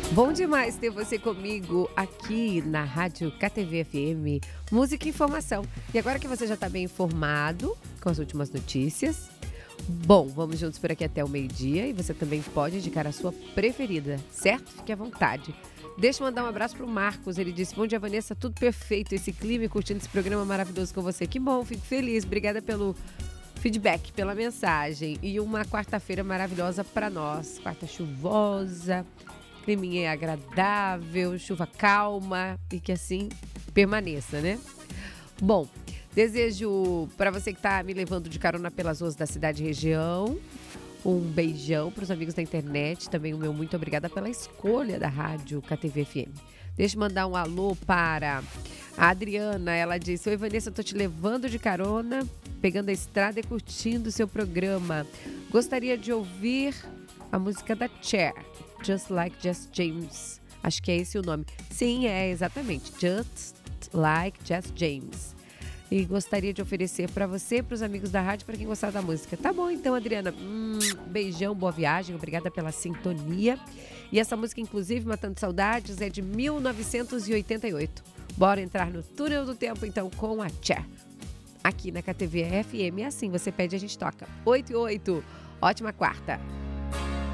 Bom demais ter você comigo aqui na Rádio KTV FM, música e informação. E agora que você já está bem informado com as últimas notícias, bom, vamos juntos por aqui até o meio-dia e você também pode indicar a sua preferida, certo? Fique à vontade. Deixa eu mandar um abraço pro Marcos, ele disse: bom dia, Vanessa, tudo perfeito, esse clima e curtindo esse programa maravilhoso com você. Que bom, fico feliz, obrigada pelo feedback, pela mensagem e uma quarta-feira maravilhosa para nós, quarta chuvosa. Climinha é agradável, chuva calma e que assim permaneça, né? Bom, desejo para você que está me levando de carona pelas ruas da cidade e região, um beijão para os amigos da internet, também o meu muito obrigada pela escolha da Rádio KTV FM. Deixa eu mandar um alô para a Adriana, ela disse: oi Vanessa, tô te levando de carona, pegando a estrada e curtindo o seu programa. Gostaria de ouvir a música da Cher, Just Like Just James. Acho que é esse o nome. Sim, é exatamente. Just Like Just James. E gostaria de oferecer para você e para os amigos da rádio, para quem gostar da música. Tá bom, então, Adriana. Beijão, boa viagem. Obrigada pela sintonia. E essa música, inclusive, Matando Saudades, é de 1988. Bora entrar no túnel do tempo, então, com a Cher. Aqui na KTV FM. É assim, você pede, a gente toca. 8 e 8. Ótima quarta.